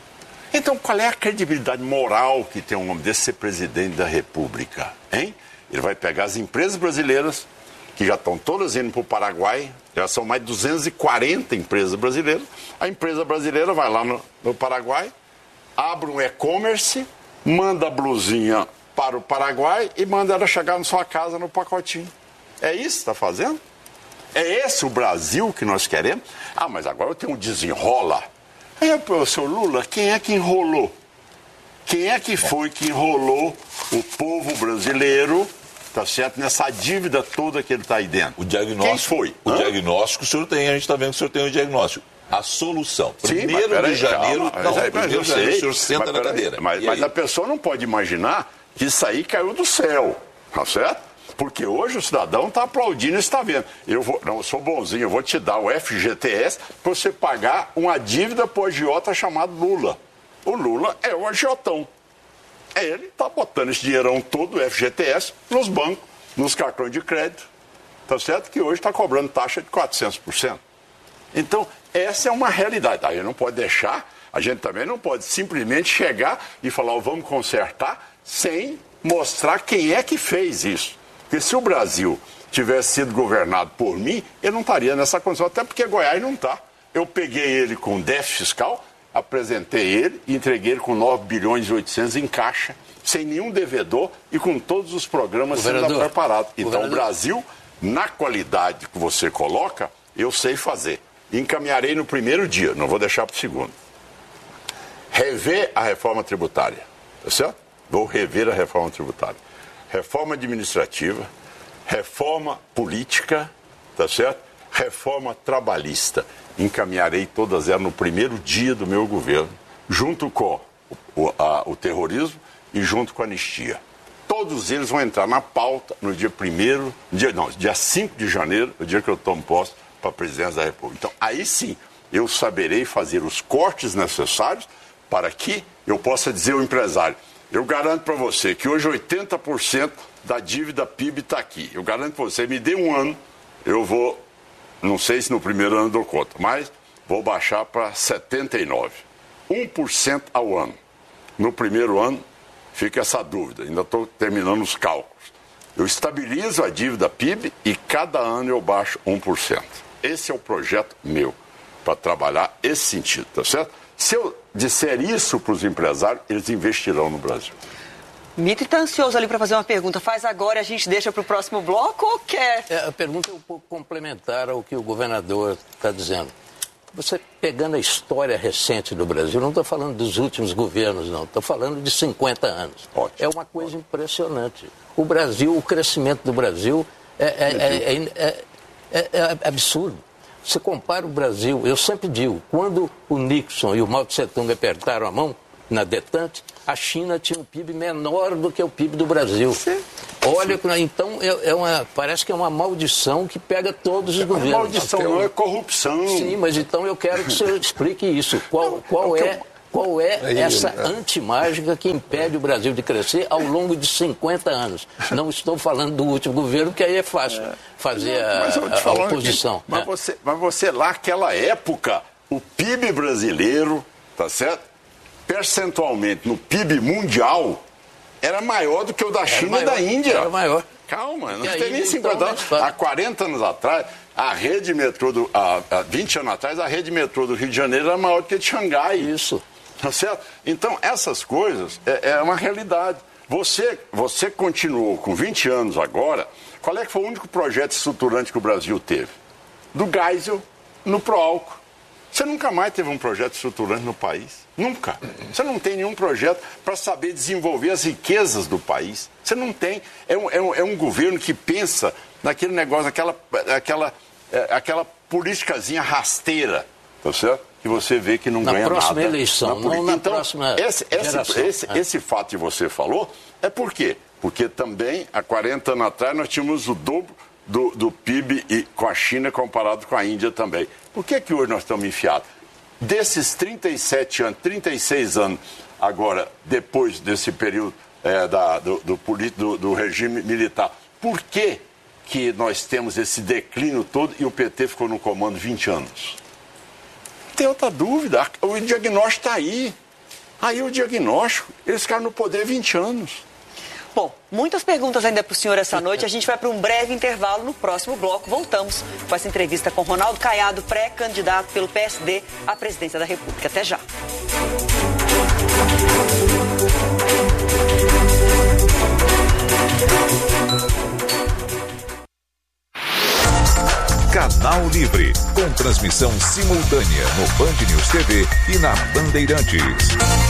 Então, qual é a credibilidade moral que tem um homem desse ser presidente da República, hein? Ele vai pegar as empresas brasileiras, que já estão todas indo para o Paraguai, já são mais de duzentas e quarenta empresas brasileiras. A empresa brasileira vai lá no, no Paraguai, abre um e-commerce, manda a blusinha para o Paraguai e manda ela chegar na sua casa no pacotinho. É isso que está fazendo? É esse o Brasil que nós queremos? Ah, mas agora eu tenho um desenrola. Aí, seu Lula, quem é que enrolou? Quem é que foi que enrolou o povo brasileiro, tá certo, nessa dívida toda que ele está aí dentro? O diagnóstico, quem foi? O Hã? diagnóstico o senhor tem, a gente está vendo que o senhor tem o diagnóstico. A solução. Primeiro Primeiro de de janeiro, calma, não, mas, primeiro de janeiro o senhor senta na cadeira. Mas, mas a pessoa não pode imaginar que isso aí caiu do céu, tá certo? Porque hoje o cidadão está aplaudindo e está vendo. Eu vou, não, eu sou bonzinho, eu vou te dar o F G T S para você pagar uma dívida para o agiota chamado Lula. O Lula é o agiotão. Ele está botando esse dinheirão todo, o F G T S, nos bancos, nos cartões de crédito, tá certo? Que hoje está cobrando taxa de quatrocentos por cento. Então, essa é uma realidade. Aí não pode deixar, a gente também não pode simplesmente chegar e falar, oh, vamos consertar, sem mostrar quem é que fez isso. Porque se o Brasil tivesse sido governado por mim, eu não estaria nessa condição, até porque Goiás não está. Eu peguei ele com déficit fiscal, apresentei ele e entreguei ele com nove bilhões e oitocentos em caixa, sem nenhum devedor e com todos os programas sendo preparados. Então, o Brasil, na qualidade que você coloca, eu sei fazer. Encaminharei no primeiro dia, não vou deixar para o segundo. Rever a reforma tributária, tá certo? Vou rever a reforma tributária. Reforma administrativa, reforma política, tá certo? Reforma trabalhista. Encaminharei todas elas no primeiro dia do meu governo, junto com o, a, o terrorismo e junto com a anistia. Todos eles vão entrar na pauta no dia primeiro, dia, não, dia cinco de janeiro, o dia que eu tomo posse para a presidência da República. Então, aí sim, eu saberei fazer os cortes necessários para que eu possa dizer ao empresário, eu garanto para você que hoje oitenta por cento da dívida P I B está aqui. Eu garanto para você, me dê um ano, eu vou, não sei se no primeiro ano dou conta, mas vou baixar para setenta e nove por cento. um por cento ao ano. No primeiro ano, fica essa dúvida, ainda estou terminando os cálculos. Eu estabilizo a dívida P I B e cada ano eu baixo um por cento. Esse é o projeto meu, para trabalhar esse sentido, tá certo? Se eu disser isso para os empresários, eles investirão no Brasil. Mitre está ansioso ali para fazer uma pergunta. Faz agora e a gente deixa para o próximo bloco ou quer? É, a pergunta é um pouco complementar ao que o governador está dizendo. Você pegando a história recente do Brasil, não estou falando dos últimos governos, não. Estou falando de cinquenta anos. Ótimo. É uma coisa impressionante. O Brasil, o crescimento do Brasil é, é, é, é, é, é absurdo. Você compara o Brasil, eu sempre digo, quando o Nixon e o Mao Tse Tung apertaram a mão na detente, a China tinha um P I B menor do que o P I B do Brasil. Sim. Olha, Sim. então é, é uma, parece que é uma maldição que pega todos os é governos. Maldição não é corrupção. Sim, mas então eu quero que você explique isso. Qual, qual é, qual é essa antimágica que impede o Brasil de crescer ao longo de cinquenta anos? Não estou falando do último governo, que aí é fácil fazer a, a, a oposição. Que, mas, é. você, mas você lá, naquela época, o P I B brasileiro, tá certo? Percentualmente no P I B mundial, era maior do que o da China e da Índia. Era maior. Calma, não tem nem cinquenta anos. Há quarenta anos atrás, a rede metrô, do, há, há vinte anos atrás, a rede metrô do Rio de Janeiro era maior do que a de Xangai. Isso. Tá certo? Então, essas coisas é, é uma realidade. Você, você continuou com vinte anos agora, qual é que foi o único projeto estruturante que o Brasil teve? Do Geisel no Proálcool. Você nunca mais teve um projeto estruturante no país. Nunca. Você não tem nenhum projeto para saber desenvolver as riquezas do país. Você não tem. É um, é um, é um governo que pensa naquele negócio, aquela, aquela, é, aquela politicazinha rasteira, tá certo? Que você vê que não na ganha nada. Na próxima eleição, não na então, próxima esse, esse, esse, é. esse fato que você falou é por quê? Porque também, há quarenta anos atrás, nós tínhamos o dobro do, do P I B e, com a China comparado com a Índia também. Por que que hoje nós estamos enfiados? Desses trinta e sete anos, trinta e seis anos, agora, depois desse período é, da, do, do, do, do regime militar, por que que nós temos esse declínio todo e o P T ficou no comando vinte anos? Não tem outra dúvida, o diagnóstico está aí. Aí o diagnóstico, eles ficaram no poder vinte anos. Bom, muitas perguntas ainda para o senhor essa noite. A gente vai para um breve intervalo. No próximo bloco, voltamos com essa entrevista com Ronaldo Caiado, pré-candidato pelo P S D à presidência da República. Até já. Canal Livre, com transmissão simultânea no Band News T V e na Bandeirantes.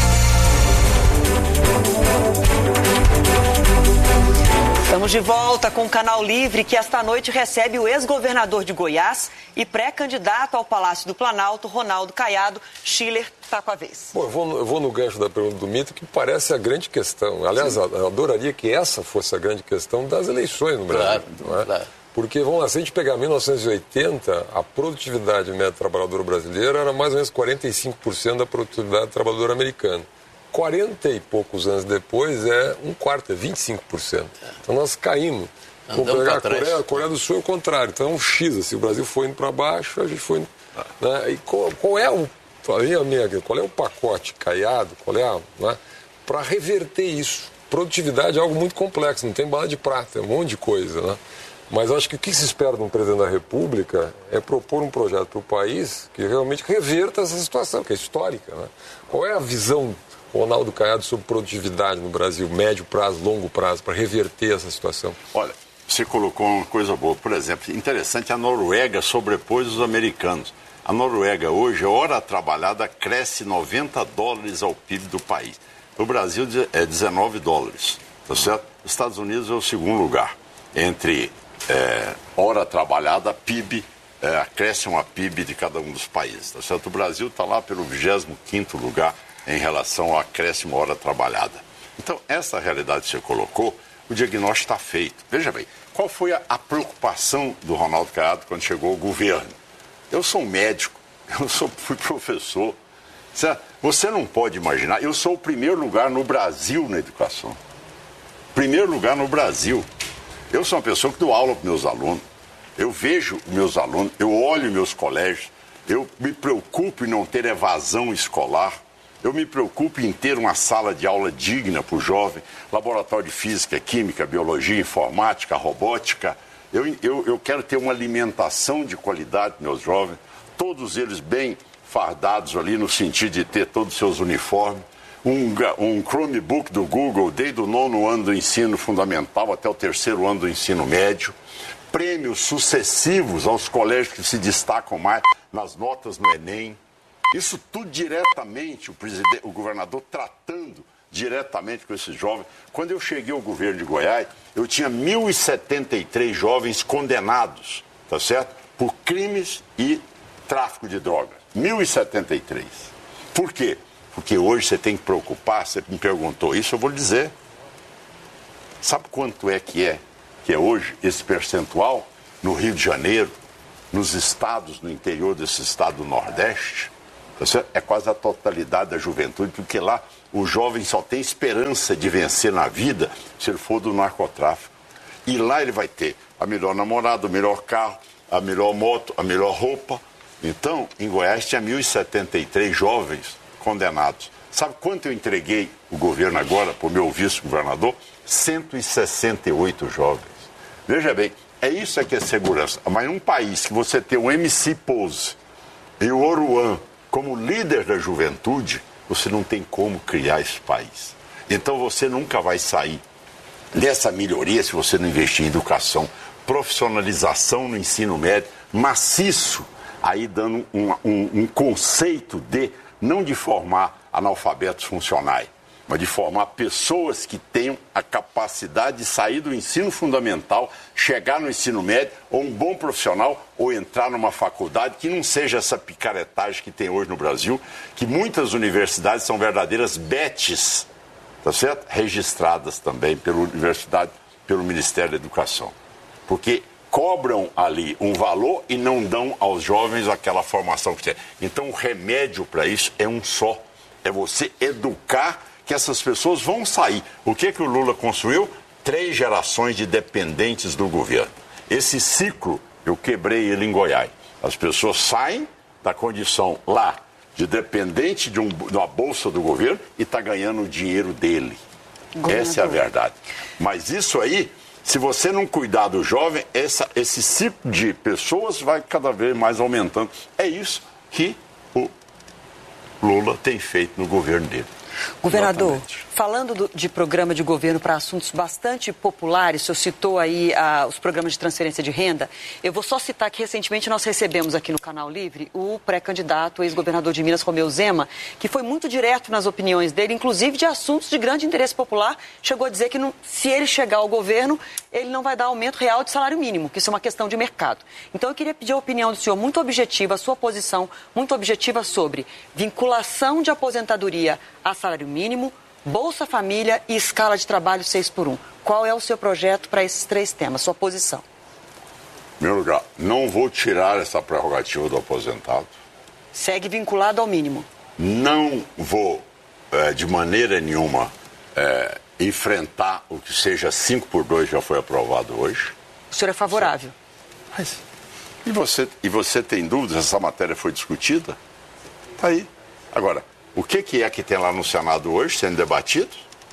Estamos de volta com o Canal Livre, que esta noite recebe o ex-governador de Goiás e pré-candidato ao Palácio do Planalto, Ronaldo Caiado. Schiller está com a vez. Bom, eu vou, eu vou no gancho da pergunta do Mito, que parece a grande questão. Aliás, eu, eu adoraria que essa fosse a grande questão das eleições no Brasil. Claro, não é? claro. Porque, vamos lá, se a gente pegar mil novecentos e oitenta, a produtividade média trabalhadora brasileira era mais ou menos quarenta e cinco por cento da produtividade trabalhadora americana. quarenta e poucos anos depois é um quarto, é vinte e cinco por cento. Então nós caímos. Vamos pegar a Coreia, a Coreia do Sul é o contrário. Então é um X, assim, o Brasil foi indo para baixo, a gente foi indo... Né? E qual, qual é o... Qual é o pacote Caiado, qual é a... Né? Para reverter isso. Produtividade é algo muito complexo, não tem bala de prata, é um monte de coisa, né? Mas acho que o que se espera de um presidente da República é propor um projeto para o país que realmente reverta essa situação, que é histórica, né? Qual é a visão Ronaldo Caiado sobre produtividade no Brasil, médio prazo, longo prazo, para reverter essa situação? Olha, você colocou uma coisa boa. Por exemplo, interessante, a Noruega sobrepôs os americanos. A Noruega hoje, a hora trabalhada, cresce noventa dólares ao P I B do país. No Brasil é dezenove dólares, tá certo? Os Estados Unidos é o segundo lugar. Entre é, hora trabalhada, P I B, é, acréscimo a P I B de cada um dos países, tá certo? O Brasil está lá pelo vigésimo quinto lugar em relação ao acréscimo hora trabalhada. Então, essa realidade que você colocou, o diagnóstico está feito. Veja bem, qual foi a, a preocupação do Ronaldo Caiado quando chegou ao governo? Eu sou um médico, eu sou, fui professor. Certo? Você não pode imaginar, eu sou o primeiro lugar no Brasil na educação. Primeiro lugar no Brasil. Eu sou uma pessoa que dou aula para meus alunos. Eu vejo meus alunos, eu olho meus colégios, eu me preocupo em não ter evasão escolar. Eu me preocupo em ter uma sala de aula digna para o jovem, laboratório de física, química, biologia, informática, robótica. Eu, eu, eu quero ter uma alimentação de qualidade para meus jovens, todos eles bem fardados ali no sentido de ter todos os seus uniformes. Um, um Chromebook do Google desde o nono ano do ensino fundamental até o terceiro ano do ensino médio. Prêmios sucessivos aos colégios que se destacam mais nas notas no Enem. Isso tudo diretamente, o, presidente, o governador tratando diretamente com esses jovens. Quando eu cheguei ao governo de Goiás, eu tinha mil e setenta e três jovens condenados, tá certo? Por crimes e tráfico de drogas. mil e setenta e três. Por quê? Porque hoje você tem que preocupar, você me perguntou isso, eu vou lhe dizer. Sabe quanto é que é, que é hoje esse percentual no Rio de Janeiro, nos estados, no interior desse estado do Nordeste? É quase a totalidade da juventude, porque lá o jovem só tem esperança de vencer na vida se ele for do narcotráfico. E lá ele vai ter a melhor namorada, o melhor carro, a melhor moto, a melhor roupa. Então, em Goiás tinha mil e setenta e três jovens condenados. Sabe quanto eu entreguei o governo agora para o meu vice-governador? cento e sessenta e oito jovens. Veja bem, é isso é que é segurança. Mas num país que você tem o M C Pose e o Oruan como líder da juventude, você não tem como criar esse país. Então você nunca vai sair dessa melhoria se você não investir em educação, profissionalização no ensino médio, maciço, aí dando um, um, um conceito de, não de formar analfabetos funcionais, mas de formar pessoas que tenham a capacidade de sair do ensino fundamental, chegar no ensino médio, ou um bom profissional, ou entrar numa faculdade que não seja essa picaretagem que tem hoje no Brasil, que muitas universidades são verdadeiras betes, tá certo? Registradas também pela universidade, pelo Ministério da Educação. Porque cobram ali um valor e não dão aos jovens aquela formação que tem. Então o remédio para isso é um só, é você educar que essas pessoas vão sair. O que que o Lula construiu? Três gerações de dependentes do governo. Esse ciclo, eu quebrei ele em Goiás. As pessoas saem da condição lá de dependente de, um, de uma bolsa do governo e está ganhando o dinheiro dele. Essa é a verdade. Mas isso aí, se você não cuidar do jovem, essa, esse ciclo de pessoas vai cada vez mais aumentando. É isso que o Lula tem feito no governo dele. Governador, Exatamente. falando do, de programa de governo para assuntos bastante populares, o senhor citou aí ah, os programas de transferência de renda. Eu vou só citar que recentemente nós recebemos aqui no Canal Livre o pré-candidato, ex-governador de Minas, Romeu Zema, que foi muito direto nas opiniões dele, inclusive de assuntos de grande interesse popular. Chegou a dizer que não, se ele chegar ao governo, ele não vai dar aumento real de salário mínimo, que isso é uma questão de mercado. Então eu queria pedir a opinião do senhor, muito objetiva, a sua posição muito objetiva sobre vinculação de aposentadoria a salário mínimo, Bolsa Família e escala de trabalho seis por um. Qual é o seu projeto para esses três temas, sua posição? Em primeiro lugar, não vou tirar essa prerrogativa do aposentado. Segue vinculado ao mínimo. Não vou, é, de maneira nenhuma, é, enfrentar o que seja cinco por dois, já foi aprovado hoje. O senhor é favorável? Mas, e, você, e você tem dúvidas se essa matéria foi discutida? Está aí. Agora, o que, que é que tem lá no Senado hoje sendo debatido?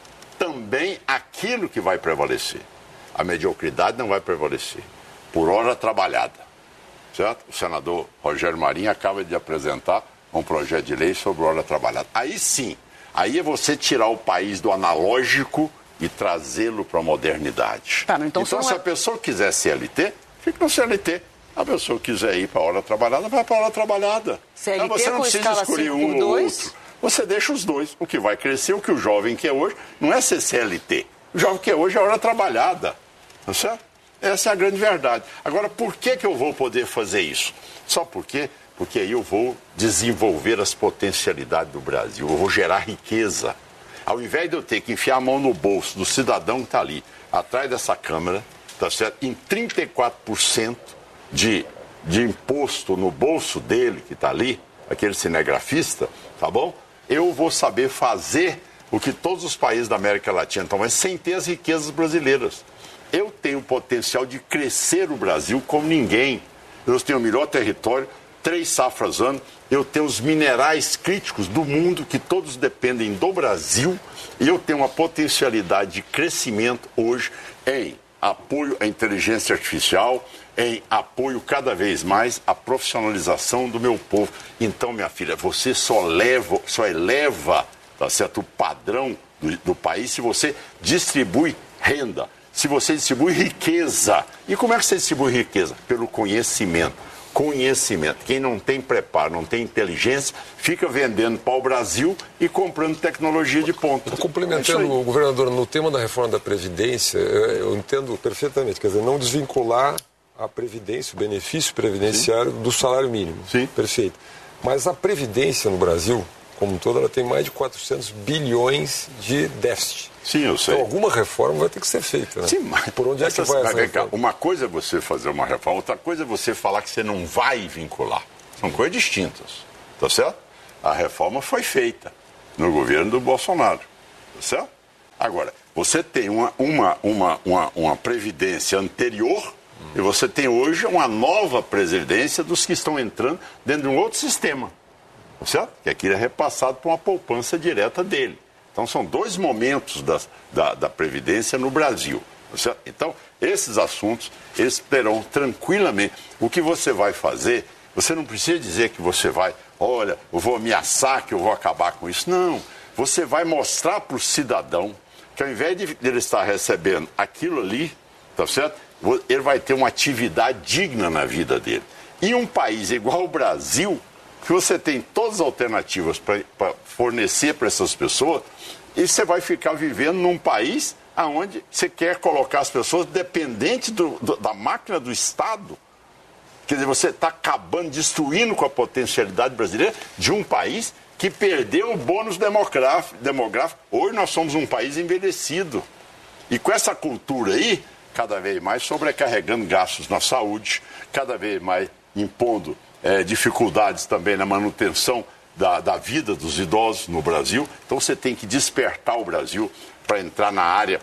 Também aquilo que vai prevalecer. A mediocridade não vai prevalecer. Por hora trabalhada. Certo? O senador Rogério Marinho acaba de apresentar um projeto de lei sobre hora trabalhada. Aí sim, aí é você tirar o país do analógico e trazê-lo para a modernidade. Tá, então então se é... a pessoa quiser C L T, fica no C L T. A pessoa quiser ir para a hora trabalhada, vai para a hora trabalhada. C L T você não com precisa escala escolher cinco um por ou dois? outro. Você deixa os dois. O que vai crescer, o que o jovem quer hoje, não é ser C L T. O jovem quer hoje é hora trabalhada. Tá certo? Essa é a grande verdade. Agora, por que, que eu vou poder fazer isso? Só porque, porque aí eu vou desenvolver as potencialidades do Brasil. Eu vou gerar riqueza. Ao invés de eu ter que enfiar a mão no bolso do cidadão que está ali, atrás dessa câmera, tá certo? Em trinta e quatro por cento de, de imposto no bolso dele, que está ali, aquele cinegrafista, tá bom? Eu vou saber fazer o que todos os países da América Latina estão fazendo, sem ter as riquezas brasileiras. Eu tenho o potencial de crescer o Brasil como ninguém. Eu tenho o melhor território, três safras ano, eu tenho os minerais críticos do mundo, que todos dependem do Brasil, e eu tenho uma potencialidade de crescimento hoje em apoio à inteligência artificial, em apoio cada vez mais à profissionalização do meu povo. Então, minha filha, você só leva, só eleva, tá certo, o padrão do, do país se você distribui renda, se você distribui riqueza. E como é que você distribui riqueza? Pelo conhecimento. Conhecimento. Quem não tem preparo, não tem inteligência, fica vendendo para o Brasil e comprando tecnologia de ponta. Complementando é o governador, no tema da reforma da Previdência, eu entendo perfeitamente, quer dizer, não desvincular a Previdência, o benefício previdenciário Sim. do salário mínimo. Sim. Perfeito. Mas a Previdência no Brasil, como um todo, ela tem mais de quatrocentos bilhões de déficit. Sim, eu sei. Então alguma reforma vai ter que ser feita, né? Sim, mas por onde é que essas, vai essa cá, reforma? uma coisa é você fazer uma reforma, outra coisa é você falar que você não vai vincular. São coisas distintas, tá certo? A reforma foi feita no governo do Bolsonaro, tá certo? Agora, você tem uma, uma, uma, uma, uma previdência anterior hum. e você tem hoje uma nova previdência dos que estão entrando dentro de um outro sistema, tá certo? Que aquilo é repassado por uma poupança direta dele. Então, são dois momentos da, da, da Previdência no Brasil. Certo? Então, esses assuntos, eles terão tranquilamente. O que você vai fazer, você não precisa dizer que você vai, olha, eu vou ameaçar que eu vou acabar com isso. Não. Você vai mostrar para o cidadão que ao invés de ele estar recebendo aquilo ali, tá certo? Ele vai ter uma atividade digna na vida dele. E um país igual o Brasil, que você tem todas as alternativas para fornecer para essas pessoas, e você vai ficar vivendo num país onde você quer colocar as pessoas dependentes do, do, da máquina do Estado. Quer dizer, você está acabando, destruindo com a potencialidade brasileira de um país que perdeu o bônus demográfico. demográfico. Hoje nós somos um país envelhecido. E com essa cultura aí, cada vez mais sobrecarregando gastos na saúde, cada vez mais impondo É, dificuldades também na manutenção da, da vida dos idosos no Brasil. Então você tem que despertar o Brasil para entrar na área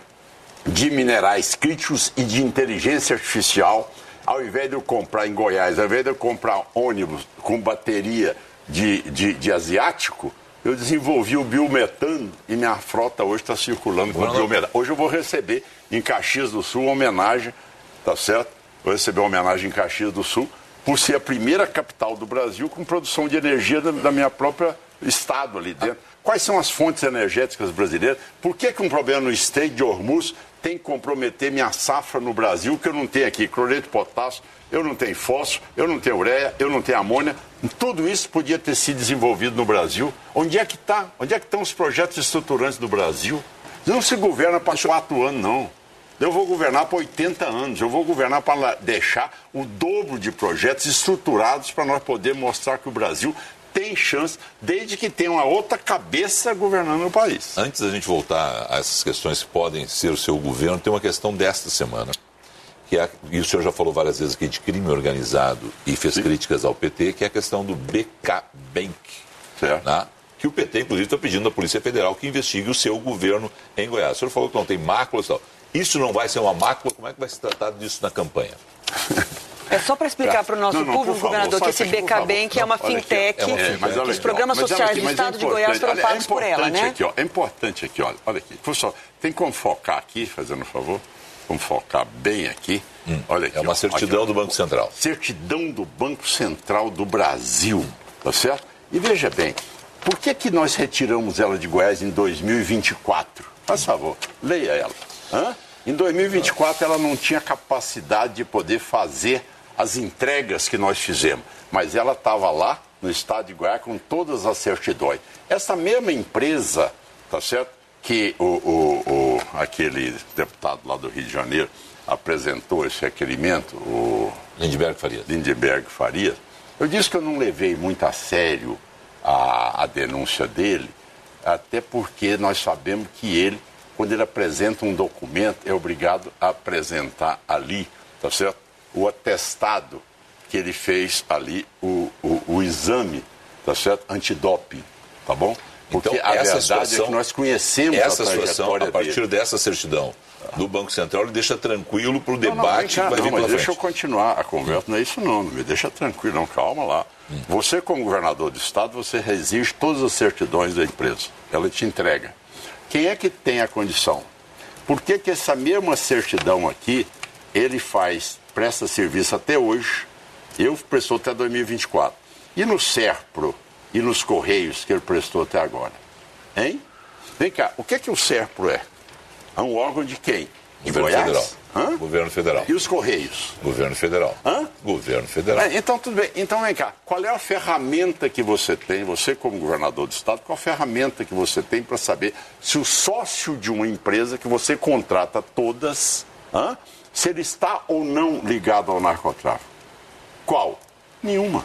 de minerais críticos e de inteligência artificial. Ao invés de eu comprar em Goiás, ao invés de eu comprar ônibus com bateria de, de, de asiático, eu desenvolvi o biometano e minha frota hoje está circulando com o biometano. Hoje eu vou receber em Caxias do Sul uma homenagem, tá certo? Vou receber uma homenagem em Caxias do Sul por ser a primeira capital do Brasil com produção de energia da, da minha própria estado ali dentro. Quais são as fontes energéticas brasileiras? Por que que um problema no Estreito de Hormuz tem que comprometer minha safra no Brasil, que eu não tenho aqui cloreto de potássio, eu não tenho fósforo, eu não tenho ureia, eu não tenho amônia. Tudo isso podia ter sido desenvolvido no Brasil. Onde é que está? Onde é que estão os projetos estruturantes do Brasil? Não se governa para quatro anos, não. Eu vou governar para oitenta anos. Eu vou governar para deixar o dobro de projetos estruturados para nós poder mostrar que o Brasil tem chance, desde que tenha uma outra cabeça governando o país. Antes da gente voltar a essas questões que podem ser o seu governo, tem uma questão desta semana, que é, e o senhor já falou várias vezes aqui de crime organizado e fez Sim. críticas ao P T, que é a questão do B K Bank, certo. Né? Que o P T, inclusive, está pedindo à Polícia Federal que investigue o seu governo em Goiás. O senhor falou que não tem máculas e tal. Isso não vai ser uma mácula? Como é que vai se tratar disso na campanha? É só para explicar para o nosso não, não, público, favor, governador, que esse aqui, B K Bank é uma fintech, é uma fintech. Mas, que os programas mas, sociais aqui, do Estado é de Goiás foram olha, pagos é por ela, né? Aqui, ó, é importante aqui, olha, olha aqui. Pessoal, tem como focar aqui, fazendo um favor? Vamos focar bem aqui. Hum, olha aqui. É uma ó, certidão aqui, do Banco Central. Certidão do Banco Central do Brasil, tá certo? E veja bem, por que que nós retiramos ela de Goiás em dois mil e vinte e quatro? Faz favor, leia ela. Hã? Em dois mil e vinte e quatro ela não tinha capacidade de poder fazer as entregas que nós fizemos, mas ela estava lá no estado de Goiás com todas as certidões. Essa mesma empresa, tá certo, que o, o, o, aquele deputado lá do Rio de Janeiro apresentou esse requerimento, o Lindbergh Farias. Lindbergh Farias, eu disse que eu não levei muito a sério a, a denúncia dele, até porque nós sabemos que ele, quando ele apresenta um documento, é obrigado a apresentar ali, tá certo? O atestado que ele fez ali, o, o, o exame, tá certo? Antidoping, tá bom? Porque então, a essa verdade situação, é que nós conhecemos essa a trajetória situação, a partir dele. dessa certidão do Banco Central, ele deixa tranquilo para o debate não, não, cá, que vai não, vir mas pela deixa frente. eu continuar a conversa, não é isso não, não me deixa tranquilo, não, calma lá. Hum. Você, como governador do estado, você resiste todas as certidões da empresa, ela te entrega. Quem é que tem a condição? Por que que essa mesma certidão aqui, ele faz, presta serviço até hoje, eu prestou até dois mil e vinte e quatro, e no SERPRO e nos Correios que ele prestou até agora? Hein? Vem cá, o que é que o SERPRO é? É um órgão de quem? De Governo Goiás? Federal. Hã? Governo Federal. E os Correios? Governo Federal. Hã? Governo Federal. É, então, tudo bem. Então, vem cá. Qual é a ferramenta que você tem, você como governador do estado, qual a ferramenta que você tem para saber se o sócio de uma empresa que você contrata todas, hã? se ele está ou não ligado ao narcotráfico? Qual? Nenhuma.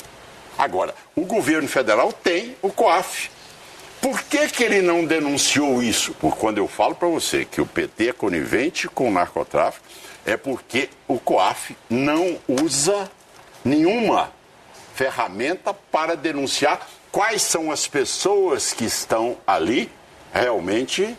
Agora, o governo federal tem o COAF. Por que que ele não denunciou isso? Porque quando eu falo para você que o P T é conivente com o narcotráfico, é porque o COAF não usa nenhuma ferramenta para denunciar quais são as pessoas que estão ali realmente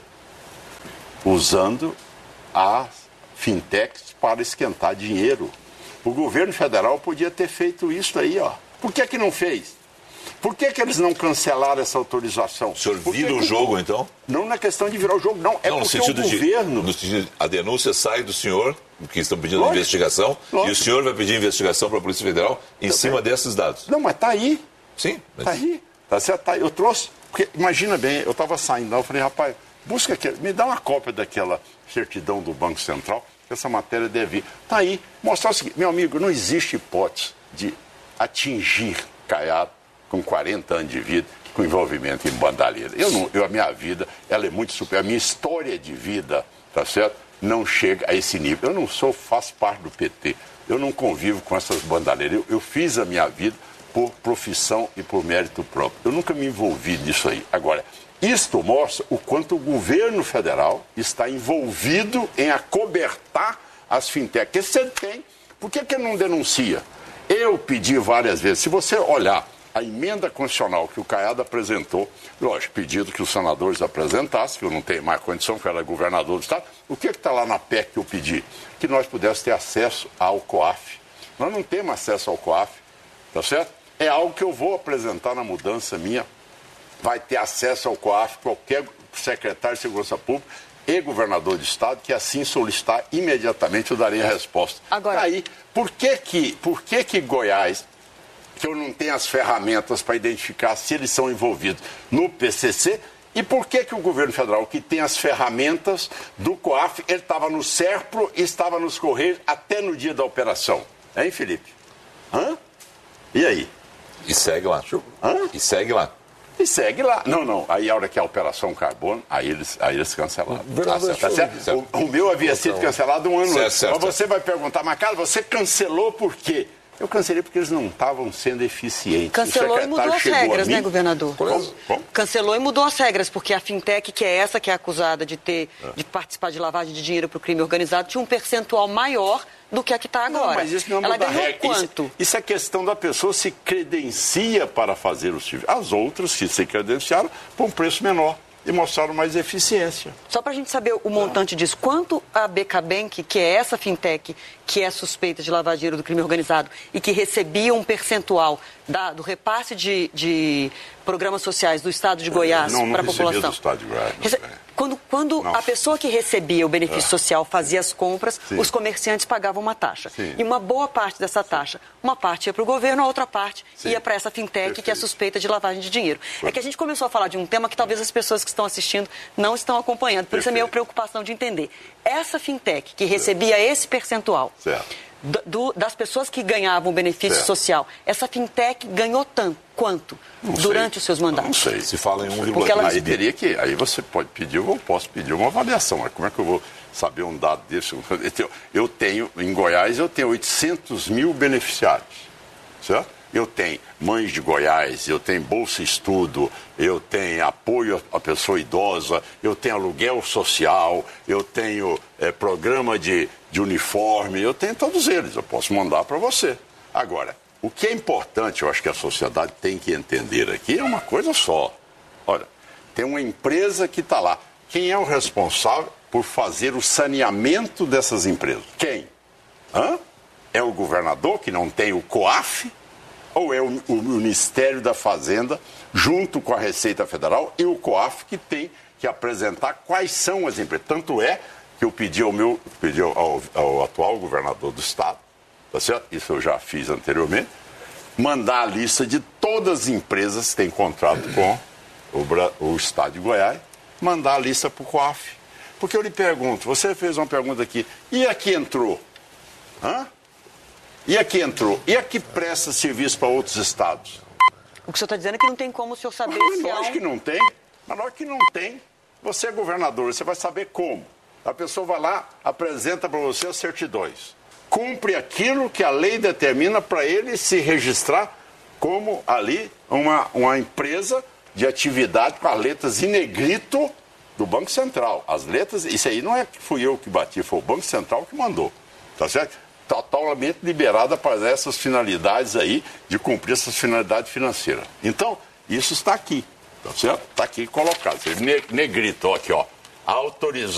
usando as fintechs para esquentar dinheiro. O governo federal podia ter feito isso aí, ó. Por que que não fez? Por que que eles não cancelaram essa autorização? O senhor Por vira que o que... jogo, então? Não na questão de virar o jogo, não. É não, no porque sentido o governo... De, no sentido de, a denúncia sai do senhor, que estão pedindo Lógico. investigação, Lógico. e o senhor vai pedir investigação para a Polícia Federal em Tá cima bem. desses dados. Não, mas tá aí. Sim. Mas... Tá aí. Tá certo? Tá aí. Eu trouxe... Porque, imagina bem, eu estava saindo lá, eu falei, rapaz, busca aqui, me dá uma cópia daquela certidão do Banco Central, que essa matéria deve vir. Tá aí. Mostrar o seguinte, meu amigo, não existe hipótese de atingir Caiado com quarenta anos de vida, com envolvimento em bandalheira. Eu não, eu, a minha vida, ela é muito superior. A minha história de vida, tá certo? Não chega a esse nível. Eu não sou, faço parte do P T. Eu não convivo com essas bandalheiras. Eu, eu fiz a minha vida por profissão e por mérito próprio. Eu nunca me envolvi nisso aí. Agora, isto mostra o quanto o governo federal está envolvido em acobertar as fintechs. Que você tem. Por que que não denuncia? Eu pedi várias vezes. Se você olhar a emenda constitucional que o Caiado apresentou, lógico, pedido que os senadores apresentassem, que eu não tenho mais condição, porque ela é governador do estado, o que está lá na P E C que eu pedi? Que nós pudéssemos ter acesso ao COAF. Nós não temos acesso ao COAF, tá certo? É algo que eu vou apresentar na mudança minha vai ter acesso ao COAF qualquer secretário de Segurança Pública e governador de estado que assim solicitar, imediatamente eu darei a resposta. Agora... Aí, por que que, por que que Goiás, que eu não tenho as ferramentas para identificar se eles são envolvidos no P C C, e por que que o governo federal, que tem as ferramentas do COAF, ele estava no SERPRO e estava nos Correios até no dia da operação? Hein, Felipe? Hã? E aí? E segue lá. Hã? E segue lá. E segue lá. Não, não. Aí a hora que a Operação Carbono, aí eles, aí eles cancelaram. Verdade, Ah, tá certo? certo. O, o meu havia sido cancelado um ano Certo, antes. certo, Mas você vai perguntar, mas cara, você cancelou por quê? Eu cancelei porque eles não estavam sendo eficientes. Cancelou e mudou as regras, mim, né, governador? Como? Como? Cancelou e mudou as regras, porque a fintech, que é essa que é acusada de ter, de participar de lavagem de dinheiro para o crime organizado, tinha um percentual maior do que a que está agora. Não, mas isso não é Ela mudar ganhou regra. quanto? Isso, isso é questão da pessoa se credencia para fazer o serviço. As outras que se credenciaram por um preço menor e mostraram mais eficiência. Só para a gente saber o montante disso, quanto a B K Bank, que é essa fintech que é suspeita de lavar dinheiro do crime organizado e que recebia um percentual da, do repasse de, de programas sociais do Estado de Goiás Não, não para a recebia população? do Estado de Goiás. não Rece... é. Quando, quando a pessoa que recebia o benefício social fazia as compras, Sim. os comerciantes pagavam uma taxa. Sim. E uma boa parte dessa taxa, uma parte ia para o governo, a outra parte Sim. ia para essa fintech Perfeito. que é suspeita de lavagem de dinheiro. É que a gente começou a falar de um tema que talvez as pessoas que estão assistindo não estão acompanhando. Por isso é a minha Perfeito. preocupação de entender. Essa fintech que recebia esse percentual Certo. do- do- das pessoas que ganhavam o benefício Certo. social, essa fintech ganhou tanto, quanto Não durante sei. os seus Não mandatos? sei. Se fala em um vírgula Porque ela- três Aí bi. teria que, aí você pode pedir, eu posso pedir uma avaliação. Mas como é que eu vou saber um dado desse? Eu tenho, em Goiás, eu tenho oitocentos mil beneficiários, certo? Eu tenho Mães de Goiás, eu tenho Bolsa Estudo, eu tenho apoio à pessoa idosa, eu tenho aluguel social, eu tenho eh, programa de, de uniforme, eu tenho todos eles, eu posso mandar para você. Agora, o que é importante, eu acho que a sociedade tem que entender aqui, é uma coisa só. Olha, tem uma empresa que está lá. Quem é o responsável por fazer o saneamento dessas empresas? Quem? Hã? É o governador, que não tem o COAF? Ou é o, o Ministério da Fazenda, junto com a Receita Federal, e o COAF, que tem que apresentar quais são as empresas? Tanto é que eu pedi ao, meu, pedi ao, ao atual governador do Estado, tá certo? Isso eu já fiz anteriormente, mandar a lista de todas as empresas que têm contrato com o, Bra- o Estado de Goiás, mandar a lista para o COAF. Porque eu lhe pergunto, você fez uma pergunta aqui, e a que entrou? Hã? E a que entrou? E a que presta serviço para outros estados? O que o senhor está dizendo é que não tem como o senhor saber Mas se há lógico que um... não tem. Mas lógico que não tem. Você é governador, você vai saber como. A pessoa vai lá, apresenta para você as certidões. Cumpre aquilo que a lei determina para ele se registrar como ali uma, uma empresa de atividade com as letras em negrito do Banco Central. As letras, isso aí não é que fui eu que bati, foi o Banco Central que mandou. Tá certo? Totalmente liberada para essas finalidades aí, de cumprir essas finalidades financeiras. Então, isso está aqui, tá certo? Está aqui colocado. Negrito, ó, aqui, ó. Autorizado.